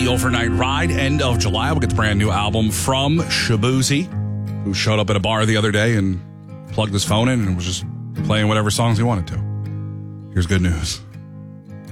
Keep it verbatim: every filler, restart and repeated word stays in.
Overnight Ride, end of July. We'll get the brand new album from Shabuzi, who showed up at a bar the other day and plugged his phone in and was just playing whatever songs he wanted to. Here's good news.